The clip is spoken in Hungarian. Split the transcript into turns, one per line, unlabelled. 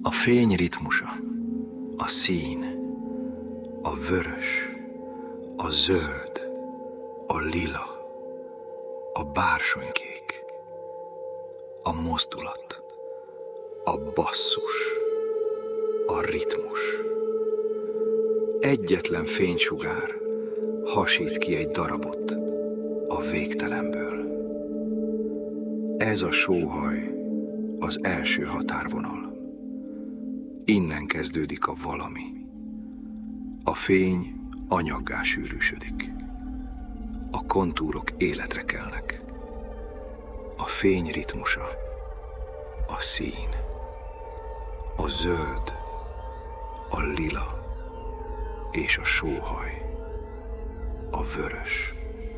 A fény ritmusa, a szín, a vörös, a zöld, a lila, a bársonykék, a mozdulat, a basszus, a ritmus. Egyetlen fénysugár hasít ki egy darabot a végtelenből. Ez a sóhaj az első határvonal. Innen kezdődik a valami. A fény anyaggá sűrűsödik. A kontúrok életre kelnek. A fény ritmusa, a szín, a zöld, a lila és a sóhaj, a vörös.